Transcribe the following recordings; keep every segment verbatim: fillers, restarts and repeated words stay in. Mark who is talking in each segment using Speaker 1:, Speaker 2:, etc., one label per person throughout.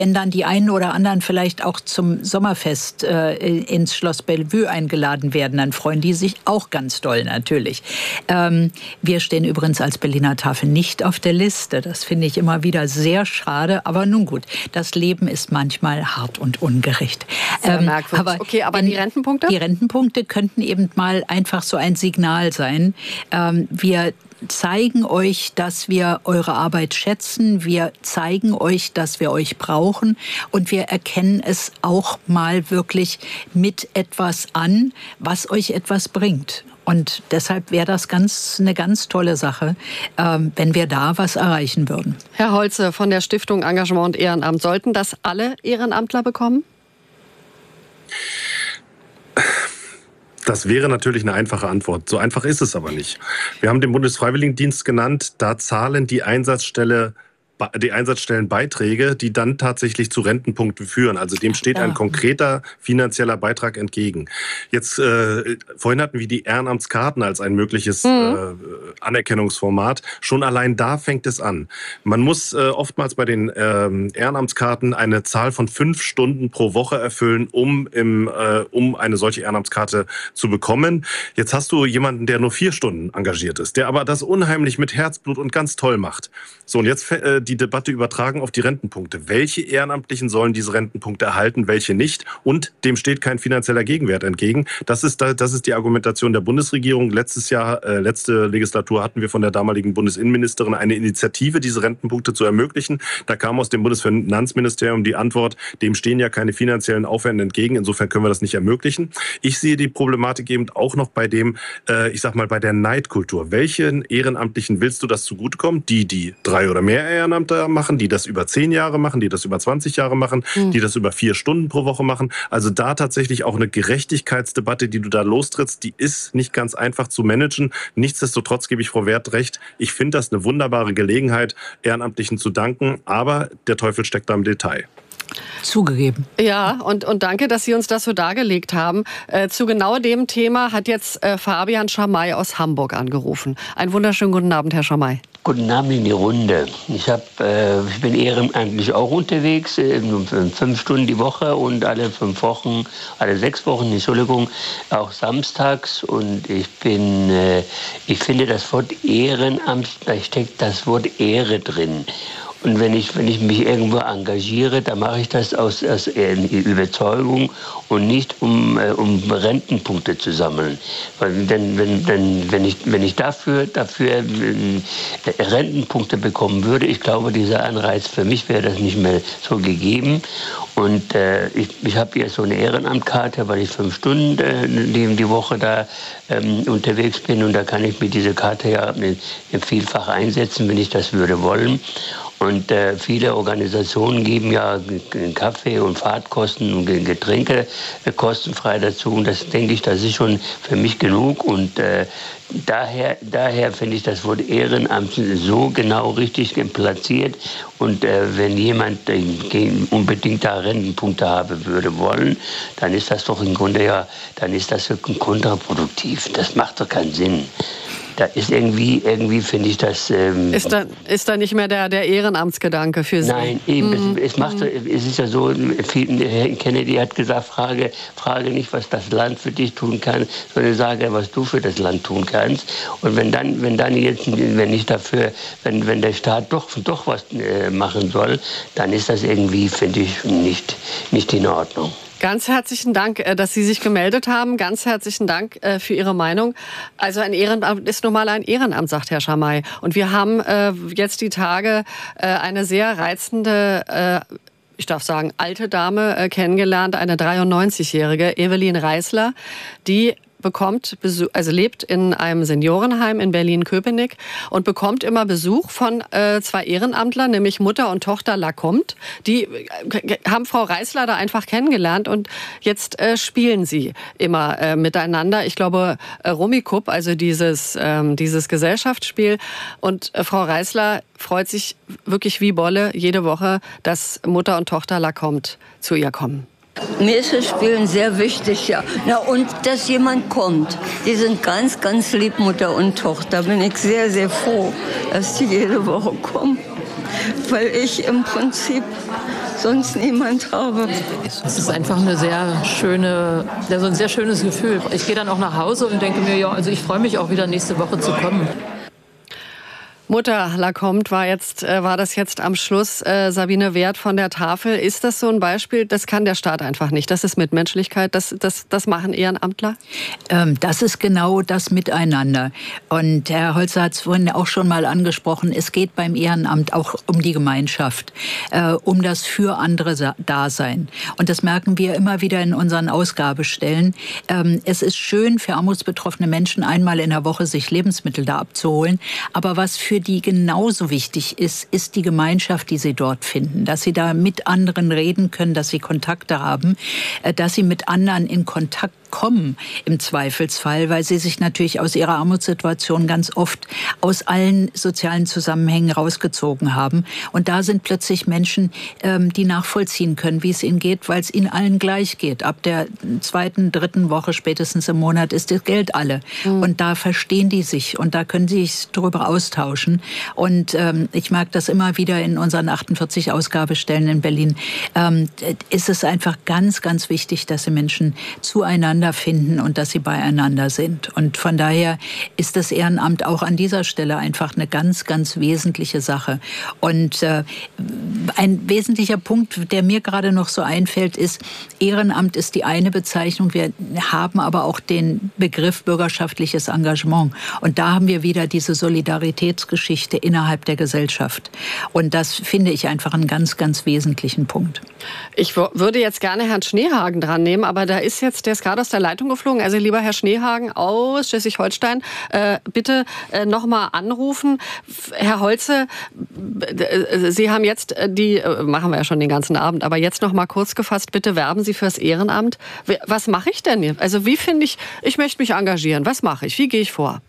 Speaker 1: wenn dann die einen oder anderen vielleicht auch zum Sommerfest äh, ins Schloss Bellevue eingeladen werden, dann freuen die sich auch ganz doll natürlich. Ähm, wir stehen übrigens als Berliner Tafel nicht auf der Liste. Das finde ich immer wieder sehr schade. Aber nun gut, das Leben ist manchmal hart und ungerecht.
Speaker 2: Sehr ähm, merkwürdig. Aber okay, aber die Rentenpunkte?
Speaker 1: Die Rentenpunkte könnten eben mal einfach so ein Signal sein. Ähm, wir zeigen euch, dass wir eure Arbeit schätzen. Wir zeigen euch, dass wir euch brauchen. Und wir erkennen es auch mal wirklich mit etwas an, was euch etwas bringt. Und deshalb wäre das ganz, eine ganz tolle Sache, ähm, wenn wir da was erreichen würden.
Speaker 2: Herr Holze von der Stiftung Engagement und Ehrenamt, sollten das alle Ehrenamtler bekommen?
Speaker 3: Das wäre natürlich eine einfache Antwort. So einfach ist es aber nicht. Wir haben den Bundesfreiwilligendienst genannt. Da zahlen die Einsatzstelle die Einsatzstellenbeiträge, die dann tatsächlich zu Rentenpunkten führen. Also dem steht ein konkreter finanzieller Beitrag entgegen. Jetzt, äh, vorhin hatten wir die Ehrenamtskarten als ein mögliches mhm. äh, Anerkennungsformat. Schon allein da fängt es an. Man muss äh, oftmals bei den äh, Ehrenamtskarten eine Zahl von fünf Stunden pro Woche erfüllen, um, im, äh, um eine solche Ehrenamtskarte zu bekommen. Jetzt hast du jemanden, der nur vier Stunden engagiert ist, der aber das unheimlich mit Herzblut und ganz toll macht. So, und jetzt äh, die Debatte übertragen auf die Rentenpunkte. Welche Ehrenamtlichen sollen diese Rentenpunkte erhalten, welche nicht? Und dem steht kein finanzieller Gegenwert entgegen. Das ist, das ist die Argumentation der Bundesregierung. Letztes Jahr, äh, letzte Legislatur hatten wir von der damaligen Bundesinnenministerin eine Initiative, diese Rentenpunkte zu ermöglichen. Da kam aus dem Bundesfinanzministerium die Antwort, dem stehen ja keine finanziellen Aufwände entgegen. Insofern können wir das nicht ermöglichen. Ich sehe die Problematik eben auch noch bei dem, äh, ich sag mal, bei der Neidkultur. Welchen Ehrenamtlichen willst du das zugutekommen? Die, die drei oder mehr Ehrenamtler machen, die das über zehn Jahre machen, die das über zwanzig Jahre machen, mhm. die das über vier Stunden pro Woche machen. Also da tatsächlich auch eine Gerechtigkeitsdebatte, die du da lostrittst, die ist nicht ganz einfach zu managen. Nichtsdestotrotz gebe ich Frau Werth recht. Ich finde das eine wunderbare Gelegenheit, Ehrenamtlichen zu danken, aber der Teufel steckt da im Detail.
Speaker 1: Zugegeben.
Speaker 2: Ja, und, und danke, dass Sie uns das so dargelegt haben. Äh, zu genau dem Thema hat jetzt äh, Fabian Schamay aus Hamburg angerufen. Einen wunderschönen guten Abend, Herr Schamay.
Speaker 4: Guten Abend in die Runde. Ich, hab, äh, ich bin ehrenamtlich auch unterwegs, äh, fünf Stunden die Woche und alle fünf Wochen, alle sechs Wochen, Entschuldigung, auch samstags. Und ich bin, äh, ich finde das Wort Ehrenamt, da steckt das Wort Ehre drin. Und wenn ich, wenn ich mich irgendwo engagiere, dann mache ich das aus, aus Überzeugung und nicht um, um Rentenpunkte zu sammeln. Weil denn, wenn, wenn, wenn, ich, wenn ich dafür, dafür Rentenpunkte bekommen würde, ich glaube, dieser Anreiz für mich wäre das nicht mehr so gegeben. Und äh, ich, ich habe jetzt so eine Ehrenamtkarte, weil ich fünf Stunden äh, die, die Woche da ähm, unterwegs bin. Und da kann ich mit dieser Karte ja vielfach einsetzen, wenn ich das würde wollen. Und äh, viele Organisationen geben ja Kaffee und Fahrtkosten und Getränke äh, kostenfrei dazu. Und das denke ich, das ist schon für mich genug. Und äh, daher, daher finde ich das Wort Ehrenamt so genau richtig platziert. Und äh, wenn jemand äh, unbedingt da Rentenpunkte haben würde wollen, dann ist das doch im Grunde ja, dann ist das kontraproduktiv. Das macht doch keinen Sinn. Da ist irgendwie, irgendwie finde ich das... Ähm
Speaker 2: ist, da, ist da nicht mehr der, der Ehrenamtsgedanke für Sie?
Speaker 4: Nein, eben. Mhm. Es, es, macht,
Speaker 2: mhm.
Speaker 4: es ist ja so, Herr Kennedy hat gesagt, frage, frage nicht, was das Land für dich tun kann, sondern sage, was du für das Land tun kannst. Und wenn dann, wenn dann jetzt, wenn ich dafür, wenn, wenn der Staat doch, doch was äh, machen soll, dann ist das irgendwie, finde ich, nicht, nicht in Ordnung.
Speaker 2: Ganz herzlichen Dank, dass Sie sich gemeldet haben. Ganz herzlichen Dank für Ihre Meinung. Also ein Ehrenamt ist nun mal ein Ehrenamt, sagt Herr Schamay. Und wir haben jetzt die Tage eine sehr reizende, ich darf sagen, alte Dame kennengelernt, eine dreiundneunzigjährige, Evelyn Reißler, die bekommt Besuch, also lebt in einem Seniorenheim in Berlin-Köpenick und bekommt immer Besuch von äh, zwei Ehrenamtlern, nämlich Mutter und Tochter Lacombe. Die äh, haben Frau Reißler da einfach kennengelernt und jetzt äh, spielen sie immer äh, miteinander. Ich glaube, äh, Rummikub, also dieses, ähm, dieses Gesellschaftsspiel. Und äh, Frau Reißler freut sich wirklich wie Bolle jede Woche, dass Mutter und Tochter Lacombe zu ihr kommen.
Speaker 5: Mir ist das Spielen sehr wichtig, ja. Na, und dass jemand kommt. Die sind ganz, ganz lieb, Mutter und Tochter. Bin ich sehr, sehr froh, dass die jede Woche kommen. Weil ich im Prinzip sonst niemand habe.
Speaker 6: Es ist einfach eine sehr schöne, also ein sehr schönes Gefühl. Ich gehe dann auch nach Hause und denke mir, ja, also ich freue mich auch wieder nächste Woche zu kommen.
Speaker 2: Mutter Lacombe war jetzt, äh, war das jetzt am Schluss, äh, Sabine Wert von der Tafel. Ist das so ein Beispiel? Das kann der Staat einfach nicht. Das ist Mitmenschlichkeit. Das, das, das machen Ehrenamtler?
Speaker 1: Ähm, das ist genau das Miteinander. Und Herr Holzer hat es vorhin auch schon mal angesprochen. Es geht beim Ehrenamt auch um die Gemeinschaft, äh, um das für andere Dasein. Und das merken wir immer wieder in unseren Ausgabestellen. Ähm, es ist schön für armutsbetroffene Menschen einmal in der Woche sich Lebensmittel da abzuholen. Aber was für die genauso wichtig ist, ist die Gemeinschaft, die sie dort finden. Dass sie da mit anderen reden können, dass sie Kontakte haben, dass sie mit anderen in Kontakt kommen im Zweifelsfall, weil sie sich natürlich aus ihrer Armutssituation ganz oft aus allen sozialen Zusammenhängen rausgezogen haben. Und da sind plötzlich Menschen, die nachvollziehen können, wie es ihnen geht, weil es ihnen allen gleich geht. Ab der zweiten, dritten Woche spätestens im Monat ist das Geld alle. Mhm. Und da verstehen die sich und da können sie sich darüber austauschen. Und ähm, ich mag das immer wieder in unseren achtundvierzig Ausgabestellen in Berlin. Ähm, ist es einfach ganz, ganz wichtig, dass die Menschen zueinander finden und dass sie beieinander sind. Und von daher ist das Ehrenamt auch an dieser Stelle einfach eine ganz, ganz wesentliche Sache. Und äh, ein wesentlicher Punkt, der mir gerade noch so einfällt, ist, Ehrenamt ist die eine Bezeichnung. Wir haben aber auch den Begriff bürgerschaftliches Engagement. Und da haben wir wieder diese Solidaritätsgeschichte innerhalb der Gesellschaft. Und das finde ich einfach einen ganz, ganz wesentlichen Punkt.
Speaker 2: Ich würde jetzt gerne Herrn Schneehagen dran nehmen, aber da ist jetzt, der ist gerade aus der Leitung geflogen. Also lieber Herr Schneehagen aus Schleswig-Holstein, äh, bitte äh, nochmal anrufen. Herr Holze, äh, Sie haben jetzt die, äh, machen wir ja schon den ganzen Abend, aber jetzt nochmal kurz gefasst, bitte werben Sie fürs Ehrenamt. Was mache ich denn? Also wie finde ich, ich möchte mich engagieren. Was mache ich? Wie gehe ich vor?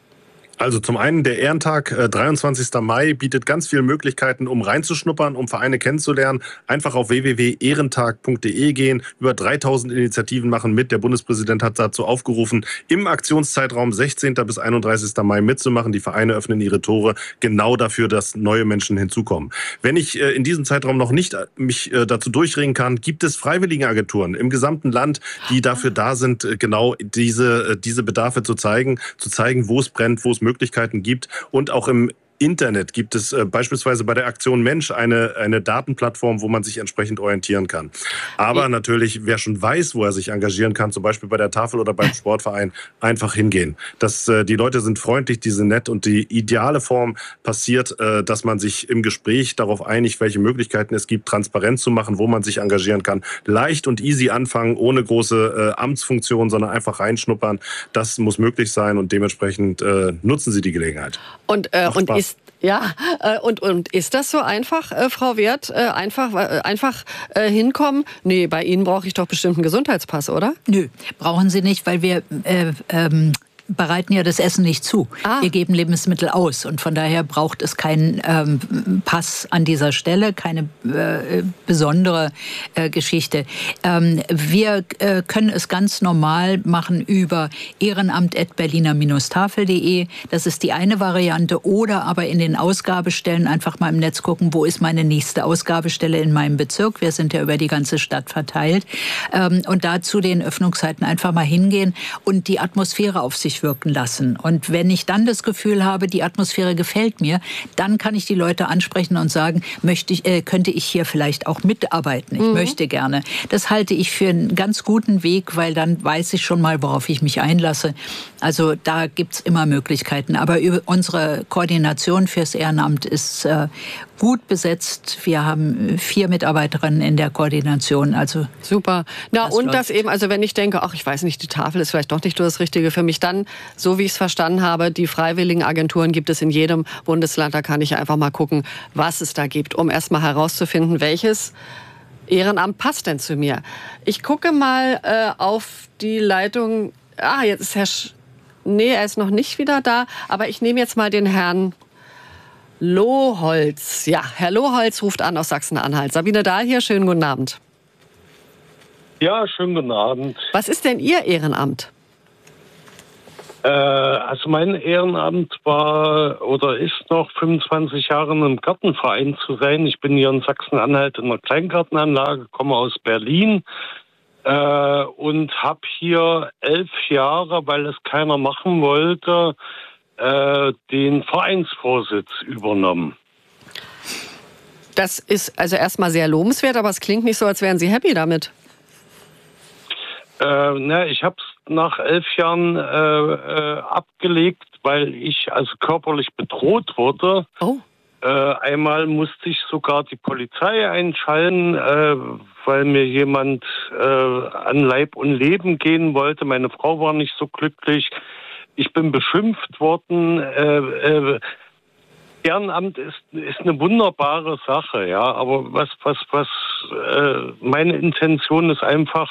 Speaker 3: Also zum einen der Ehrentag, äh, dreiundzwanzigster Mai, bietet ganz viele Möglichkeiten, um reinzuschnuppern, um Vereine kennenzulernen. Einfach auf w w w punkt ehrentag punkt d e gehen. Über dreitausend Initiativen machen mit. Der Bundespräsident hat dazu aufgerufen, im Aktionszeitraum sechzehnten bis einunddreißigsten Mai mitzumachen. Die Vereine öffnen ihre Tore genau dafür, dass neue Menschen hinzukommen. Wenn ich äh, in diesem Zeitraum noch nicht mich äh, dazu durchringen kann, gibt es Freiwilligenagenturen im gesamten Land, die dafür da sind, äh, genau diese, äh, diese Bedarfe zu zeigen, zu zeigen, wo es brennt, wo es Möglichkeiten gibt. Und auch im Internet gibt es äh, beispielsweise bei der Aktion Mensch eine, eine Datenplattform, wo man sich entsprechend orientieren kann. Aber ja. natürlich, wer schon weiß, wo er sich engagieren kann, zum Beispiel bei der Tafel oder beim Sportverein, einfach hingehen. Das, äh, die Leute sind freundlich, die sind nett und die ideale Form passiert, äh, dass man sich im Gespräch darauf einigt, welche Möglichkeiten es gibt, transparent zu machen, wo man sich engagieren kann. Leicht und easy anfangen, ohne große äh, Amtsfunktion, sondern einfach reinschnuppern. Das muss möglich sein und dementsprechend äh, nutzen Sie die Gelegenheit.
Speaker 2: Und, äh, und ist Ja, äh, und, und ist das so einfach, äh, Frau Wert? Äh, einfach äh, einfach äh, hinkommen? Nee, bei Ihnen brauche ich doch bestimmt einen Gesundheitspass, oder?
Speaker 1: Nö, brauchen Sie nicht, weil wir äh, ähm, bereiten ja das Essen nicht zu. Ah. Wir geben Lebensmittel aus und von daher braucht es keinen ähm, Pass an dieser Stelle, keine äh, besondere äh, Geschichte. Ähm, wir äh, können es ganz normal machen über ehrenamt at berliner tafel punkt de. Das ist die eine Variante. Oder aber in den Ausgabestellen einfach mal im Netz gucken, wo ist meine nächste Ausgabestelle in meinem Bezirk. Wir sind ja über die ganze Stadt verteilt. Ähm, und dazu den Öffnungszeiten einfach mal hingehen und die Atmosphäre auf sich wirken lassen. Und wenn ich dann das Gefühl habe, die Atmosphäre gefällt mir, dann kann ich die Leute ansprechen und sagen, möchte ich, äh, könnte ich hier vielleicht auch mitarbeiten. Ich mhm. möchte gerne. Das halte ich für einen ganz guten Weg, weil dann weiß ich schon mal, worauf ich mich einlasse. Also da gibt's immer Möglichkeiten. Aber über unsere Koordination fürs Ehrenamt ist äh, gut besetzt. Wir haben vier Mitarbeiterinnen in der Koordination. Also
Speaker 2: super. Na das und läuft. Das eben, also wenn ich denke, ach, ich weiß nicht, die Tafel ist vielleicht doch nicht das Richtige für mich, dann, so wie ich es verstanden habe, die Freiwilligenagenturen gibt es in jedem Bundesland. Da kann ich einfach mal gucken, was es da gibt, um erst mal herauszufinden, welches Ehrenamt passt denn zu mir. Ich gucke mal äh, auf die Leitung. Ah, jetzt ist Herr Sch Nee, er ist noch nicht wieder da, aber ich nehme jetzt mal den Herrn Loholz. Ja, Herr Loholz ruft an aus Sachsen-Anhalt. Sabine Dahl hier, schönen guten Abend.
Speaker 7: Ja, schönen guten Abend.
Speaker 2: Was ist denn Ihr Ehrenamt?
Speaker 7: Äh, also mein Ehrenamt war oder ist noch fünfundzwanzig Jahre in einem Gartenverein zu sein. Ich bin hier in Sachsen-Anhalt in einer Kleingartenanlage, komme aus Berlin äh, und habe hier elf Jahre, weil es keiner machen wollte, äh, den Vereinsvorsitz übernommen.
Speaker 2: Das ist also erstmal sehr lobenswert, aber es klingt nicht so, als wären Sie happy damit.
Speaker 7: Äh, na, ich habe es nach elf Jahren äh, äh, abgelegt, weil ich also körperlich bedroht wurde.
Speaker 2: Oh.
Speaker 7: Äh, einmal musste ich sogar die Polizei einschalten, äh, weil mir jemand äh, an Leib und Leben gehen wollte. Meine Frau war nicht so glücklich. Ich bin beschimpft worden. Äh, äh, Ehrenamt ist, ist eine wunderbare Sache, ja. Aber was, was, was äh, meine Intention ist einfach,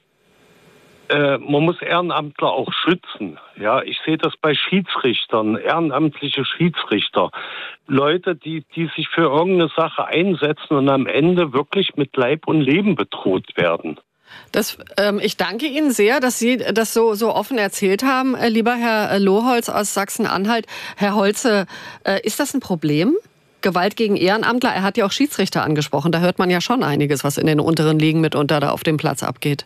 Speaker 7: äh, man muss Ehrenamtler auch schützen. Ja, ich sehe das bei Schiedsrichtern, ehrenamtliche Schiedsrichter, Leute, die, die sich für irgendeine Sache einsetzen und am Ende wirklich mit Leib und Leben bedroht werden.
Speaker 2: Das, ähm, ich danke Ihnen sehr, dass Sie das so, so offen erzählt haben, äh, lieber Herr Lohholz aus Sachsen-Anhalt. Herr Holze, äh, ist das ein Problem? Gewalt gegen Ehrenamtler? Er hat ja auch Schiedsrichter angesprochen. Da hört man ja schon einiges, was in den unteren Ligen mitunter da auf dem Platz abgeht.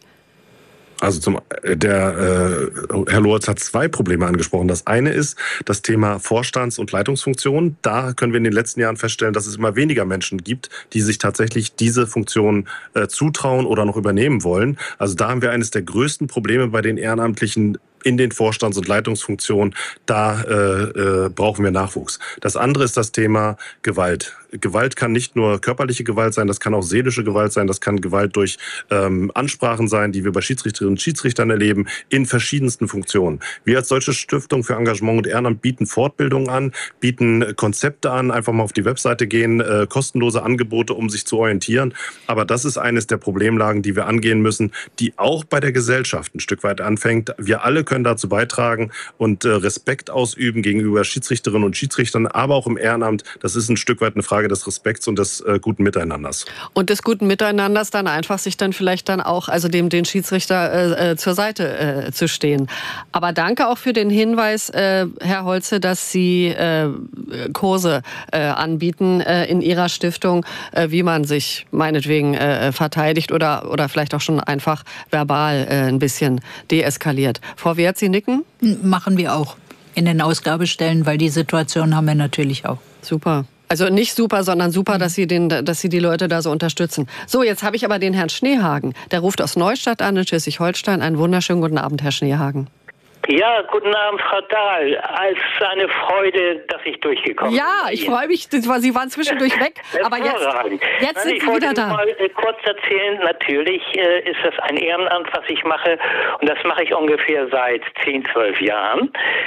Speaker 3: Also zum, der äh, Herr Lohholz hat zwei Probleme angesprochen. Das eine ist das Thema Vorstands- und Leitungsfunktion. Da können wir in den letzten Jahren feststellen, dass es immer weniger Menschen gibt, die sich tatsächlich diese Funktion äh, zutrauen oder noch übernehmen wollen. Also da haben wir eines der größten Probleme bei den Ehrenamtlichen in den Vorstands- und Leitungsfunktionen. Da äh, äh, brauchen wir Nachwuchs. Das andere ist das Thema Gewalt. Gewalt kann nicht nur körperliche Gewalt sein, das kann auch seelische Gewalt sein, das kann Gewalt durch ähm, Ansprachen sein, die wir bei Schiedsrichterinnen und Schiedsrichtern erleben, in verschiedensten Funktionen. Wir als Deutsche Stiftung für Engagement und Ehrenamt bieten Fortbildungen an, bieten Konzepte an, einfach mal auf die Webseite gehen, äh, kostenlose Angebote, um sich zu orientieren. Aber das ist eines der Problemlagen, die wir angehen müssen, die auch bei der Gesellschaft ein Stück weit anfängt. Wir alle können dazu beitragen und äh, Respekt ausüben gegenüber Schiedsrichterinnen und Schiedsrichtern, aber auch im Ehrenamt. Das ist ein Stück weit eine Frage des Respekts und des äh, guten Miteinanders.
Speaker 2: Und des guten Miteinanders dann einfach sich dann vielleicht dann auch, also dem den Schiedsrichter äh, zur Seite äh, zu stehen. Aber danke auch für den Hinweis, äh, Herr Holze, dass Sie äh, Kurse äh, anbieten äh, in Ihrer Stiftung, äh, wie man sich meinetwegen äh, verteidigt oder, oder vielleicht auch schon einfach verbal äh, ein bisschen deeskaliert. Frau Werth, Sie nicken?
Speaker 1: Machen wir auch in den Ausgabestellen, weil die Situation haben wir natürlich auch.
Speaker 2: Super. Also nicht super, sondern super, dass Sie, den, dass Sie die Leute da so unterstützen. So, jetzt habe ich aber den Herrn Schneehagen. Der ruft aus Neustadt an in Schleswig-Holstein. Einen wunderschönen guten Abend, Herr Schneehagen.
Speaker 8: Ja, guten Abend, Frau Dahl. Es ist eine Freude, dass ich durchgekommen
Speaker 2: ja, bin. Ja, ich freue mich. Sie waren zwischendurch weg, aber jetzt, jetzt sind
Speaker 8: ich
Speaker 2: Sie wieder da.
Speaker 8: Ich wollte mal kurz erzählen, natürlich äh, ist das ein Ehrenamt, was ich mache. Und das mache ich ungefähr seit zehn, zwölf Jahren.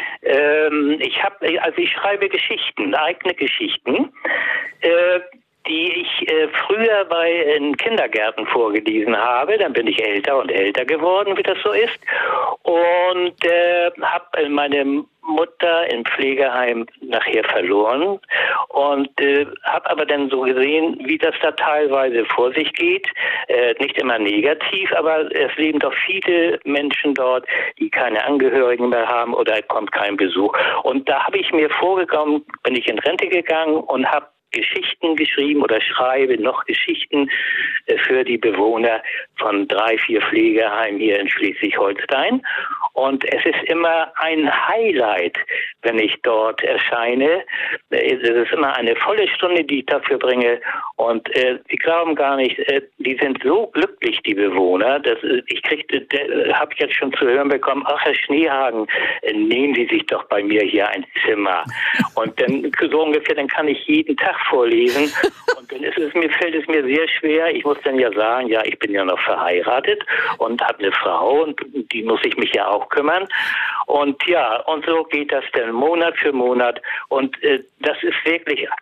Speaker 8: Ähm, ich habe, also ich schreibe Geschichten, eigene Geschichten. Äh, die ich äh, früher bei in Kindergärten vorgelesen habe. Dann bin ich älter und älter geworden, wie das so ist. Und äh, habe meine Mutter im Pflegeheim nachher verloren und äh, habe aber dann so gesehen, wie das da teilweise vor sich geht. Äh, nicht immer negativ, aber es leben doch viele Menschen dort, die keine Angehörigen mehr haben oder kommt kein Besuch. Und da habe ich mir vorgekommen, bin ich in Rente gegangen und habe Geschichten geschrieben oder schreibe noch Geschichten für die Bewohner von drei, vier Pflegeheimen hier in Schleswig-Holstein. Und es ist immer ein Highlight, wenn ich dort erscheine. Es ist immer eine volle Stunde, die ich dafür bringe. Und äh, Sie glauben gar nicht, äh, die sind so glücklich, die Bewohner. Das, ich kriegte, habe jetzt schon zu hören bekommen, ach Herr Schneehagen, äh, nehmen Sie sich doch bei mir hier ein Zimmer. Und dann so ungefähr, dann kann ich jeden Tag vorlesen. Und dann ist es mir, fällt es mir sehr schwer. Ich muss dann ja sagen, ja, ich bin ja noch verheiratet und habe eine Frau und die muss ich mich ja auch kümmern. Und ja, und so geht das dann Monat für Monat. Und äh, das ist wirklich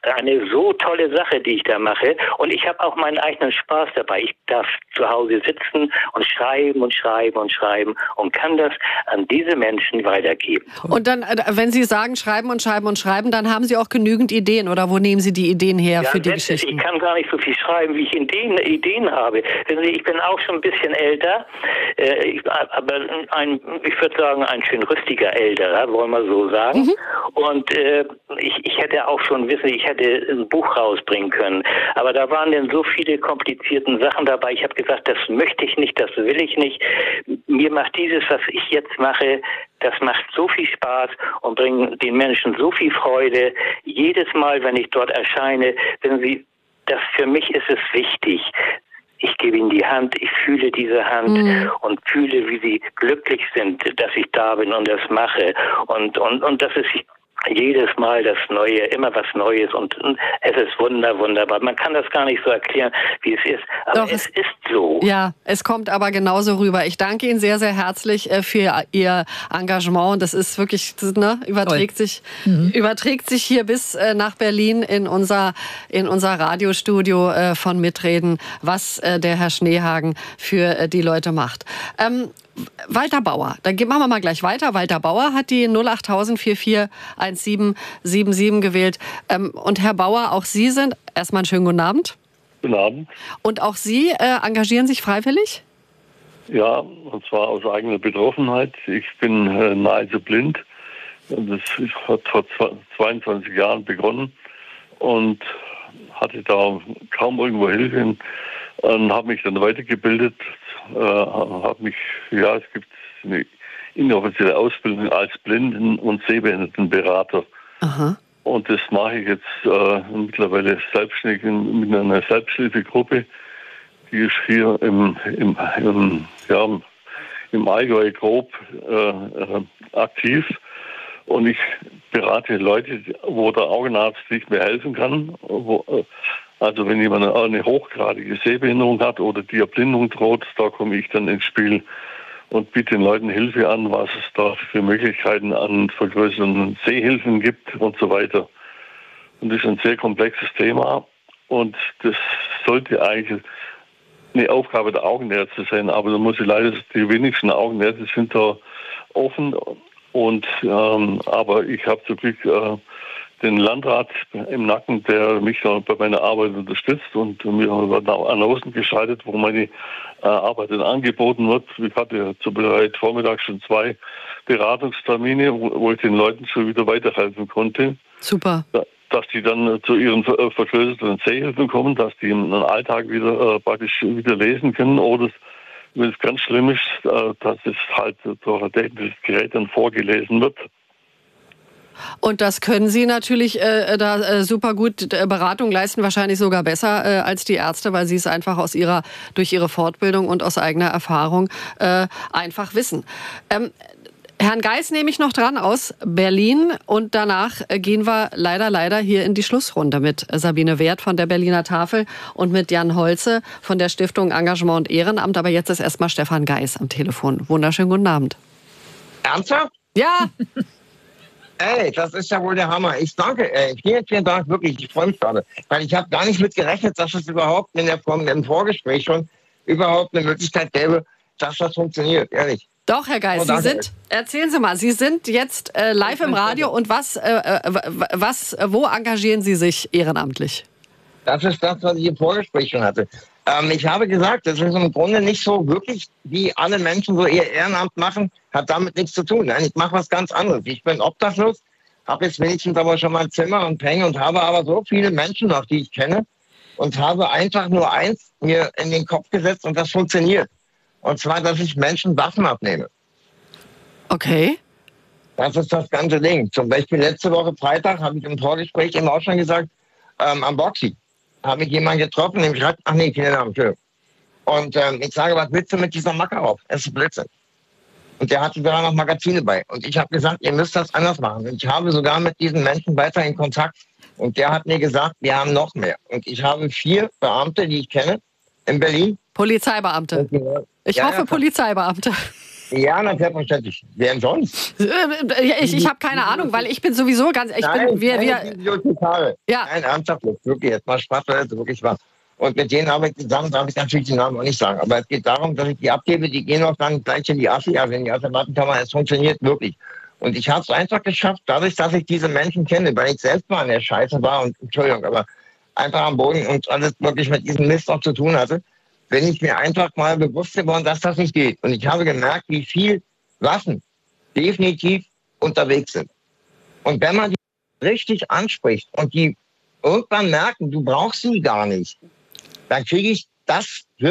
Speaker 8: eine so tolle Sache, die ich da mache. Und ich habe auch meinen eigenen Spaß dabei. Ich darf zu Hause sitzen und schreiben und schreiben und schreiben und kann das an diese Menschen weitergeben.
Speaker 2: Und dann, wenn Sie sagen, schreiben und schreiben und schreiben, dann haben Sie auch genügend Ideen, oder wo nehmen Sie die Ideen her
Speaker 8: ja,
Speaker 2: für die
Speaker 8: letztlich,
Speaker 2: Geschichten?
Speaker 8: Ich kann gar nicht so viel schreiben, wie ich Ideen, Ideen habe. Wissen Sie, ich bin auch schon ein bisschen älter, äh, ich, aber ein, ich würde sagen, ein schön rüstiger Älterer, wollen wir so sagen. Mhm. Und äh, ich, ich hätte auch schon, wissen Sie, ich hätte ein Buch rausbringen können. Aber da waren dann so viele komplizierte Sachen dabei. Ich habe gesagt, das möchte ich nicht, das will ich nicht. Mir macht dieses, was ich jetzt mache, das macht so viel Spaß und bringt den Menschen so viel Freude. Jedes Mal, wenn ich dort erscheine, wissen Sie, das für mich ist es wichtig. Ich gebe ihnen die Hand, ich fühle diese Hand mhm. und fühle, wie sie glücklich sind, dass ich da bin und das mache. Und, und, und das ist jedes Mal das Neue, immer was Neues und es ist wunder, wunderbar. Man kann das gar nicht so erklären, wie es ist, aber Doch, es, es ist so.
Speaker 2: Ja, es kommt aber genauso rüber. Ich danke Ihnen sehr, sehr herzlich für Ihr Engagement. Das ist wirklich, ne, überträgt sich, mhm. überträgt sich hier bis nach Berlin in unser, in unser Radiostudio von Mitreden, was der Herr Schneehagen für die Leute macht. Ähm, Walter Bauer, dann machen wir mal gleich weiter. Walter Bauer hat die null acht null null vier vier eins sieben sieben sieben gewählt. Und Herr Bauer, auch Sie sind, erstmal einen schönen guten Abend.
Speaker 9: Guten Abend.
Speaker 2: Und auch Sie äh, engagieren sich freiwillig?
Speaker 9: Ja, und zwar aus eigener Betroffenheit. Ich bin äh, nahezu blind. Das hat vor zweiundzwanzig Jahren begonnen und hatte da kaum irgendwo Hilfe und habe mich dann weitergebildet. Äh, habe mich, ja, es gibt eine inoffizielle Ausbildung als Blinden- und Sehbehindertenberater. Aha. Und das mache ich jetzt äh, mittlerweile selbstständig mit einer Selbsthilfegruppe. Die ist hier im, im, im, ja, im Allgäu grob äh, äh, aktiv. Und ich berate Leute, wo der Augenarzt nicht mehr helfen kann. Wo, äh, Also wenn jemand eine hochgradige Sehbehinderung hat oder die Erblindung droht, da komme ich dann ins Spiel und biete den Leuten Hilfe an, was es da für Möglichkeiten an vergrößernden Sehhilfen gibt und so weiter. Und das ist ein sehr komplexes Thema und das sollte eigentlich eine Aufgabe der Augenärzte sein, aber da muss ich leider, die wenigsten Augenärzte sind da offen und ähm, aber ich habe zum Glück äh, den Landrat im Nacken, der mich da bei meiner Arbeit unterstützt und mir wird an außen geschaltet, wo meine äh, Arbeit dann angeboten wird. Ich hatte zu heute Vormittag schon zwei Beratungstermine, wo, wo ich den Leuten schon wieder weiterhelfen konnte.
Speaker 2: Super.
Speaker 9: Da, dass die dann zu ihren ver vergrößerten Sehhilfen kommen, dass die im Alltag wieder äh, praktisch wieder lesen können oder wenn es ganz schlimm ist, äh, dass es halt durch ein technisches Gerät dann vorgelesen wird.
Speaker 2: Und das können Sie natürlich äh, da äh, super gut äh, Beratung leisten, wahrscheinlich sogar besser äh, als die Ärzte, weil Sie es einfach aus ihrer, durch Ihre Fortbildung und aus eigener Erfahrung äh, einfach wissen. Ähm, Herrn Geis nehme ich noch dran aus Berlin und danach äh, gehen wir leider, leider hier in die Schlussrunde mit Sabine Wert von der Berliner Tafel und mit Jan Holze von der Stiftung Engagement und Ehrenamt. Aber jetzt ist erstmal Stefan Geis am Telefon. Wunderschönen guten Abend.
Speaker 10: Ernsthaft?
Speaker 2: Ja.
Speaker 10: Ey, das ist ja wohl der Hammer. Ich danke, ey, vielen, vielen Dank, wirklich. Ich freue mich gerade. Weil ich habe gar nicht mit gerechnet, dass es überhaupt in der, im Vorgespräch schon überhaupt eine Möglichkeit gäbe, dass das funktioniert, ehrlich.
Speaker 2: Doch, Herr Geis, oh, Sie sind, erzählen Sie mal, Sie sind jetzt äh, live im Radio und was, äh, was, wo engagieren Sie sich ehrenamtlich?
Speaker 10: Das ist das, was ich im Vorgespräch schon hatte. Ähm, ich habe gesagt, das ist im Grunde nicht so wirklich, wie alle Menschen so ihr Ehrenamt machen, hat damit nichts zu tun. Nein, ich mache was ganz anderes. Ich bin obdachlos, habe jetzt wenigstens aber schon mal ein Zimmer und Peng und habe aber so viele Menschen noch, die ich kenne und habe einfach nur eins mir in den Kopf gesetzt und das funktioniert. Und zwar, dass ich Menschen Waffen abnehme.
Speaker 2: Okay.
Speaker 10: Das ist das ganze Ding. Zum Beispiel letzte Woche Freitag habe ich im Vorgespräch eben auch schon gesagt, ähm, am Boxy habe ich jemanden getroffen, dem schreibt, ach nee, keine Namen, schön. Und ähm, ich sage, was willst du mit dieser Makarov? Es ist Blödsinn. Und der hatte da noch Magazine bei. Und ich habe gesagt, ihr müsst das anders machen. Und ich habe sogar mit diesen Menschen weiter in Kontakt. Und der hat mir gesagt, wir haben noch mehr. Und ich habe vier Beamte, die ich kenne, in Berlin.
Speaker 2: Polizeibeamte. Ich ja, hoffe, ja, Polizeibeamte.
Speaker 10: Ja, na, selbstverständlich. Wer denn sonst?
Speaker 2: Ich, ich habe keine Ahnung, weil ich bin sowieso ganz... Ich
Speaker 10: Nein,
Speaker 2: bin, wir, wir,
Speaker 10: ja. Nein, ernsthaft, wirklich, jetzt mal Spaß, das ist wirklich wahr. Und mit denen arbeite ich zusammen, darf ich natürlich den Namen auch nicht sagen. Aber es geht darum, dass ich die abgebe, die gehen auch dann gleich in die Assi, also in die Asservatenkammer. Es funktioniert wirklich. Und ich habe es einfach geschafft, dadurch, dass ich diese Menschen kenne, weil ich selbst mal in der Scheiße war und, Entschuldigung, aber einfach am Boden und alles wirklich mit diesem Mist auch zu tun hatte, bin ich mir einfach mal bewusst geworden, dass das nicht geht. Und ich habe gemerkt, wie viel Waffen definitiv unterwegs sind. Und wenn man die richtig anspricht und die irgendwann merken, du brauchst sie gar nicht, dann kriege ich das wirklich